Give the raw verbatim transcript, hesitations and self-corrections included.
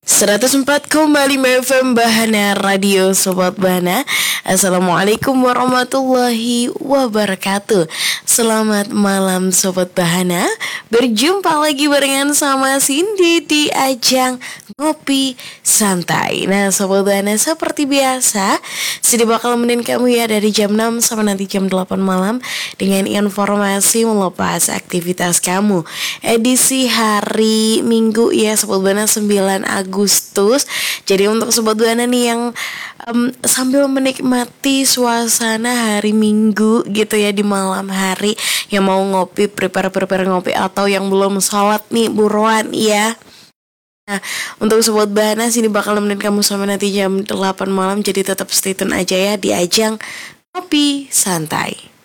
seratus empat koma lima F M Bahana Radio Sobat Bahana. Assalamualaikum warahmatullahi wabarakatuh. Selamat malam Sobat Bahana. Berjumpa lagi barengan sama Cindy di ajang Ngopi Santai. Nah Sobat Bahana, seperti biasa Cindy bakal nemenin kamu ya dari jam enam sampai nanti jam delapan malam dengan informasi melepas aktivitas kamu. Edisi hari Minggu ya Sobat Bahana, sembilan Agustus. Jadi untuk Sobat Bahana nih yang um, sambil menikmati suasana hari Minggu gitu ya di malam hari, yang mau ngopi, prepare-prepare ngopi, atau yang belum sholat nih buruan ya. Nah, untuk Sobat Bahana sini bakal nemenin kamu sampai nanti jam delapan malam. Jadi tetap stay tune aja ya di ajang Ngopi Santai.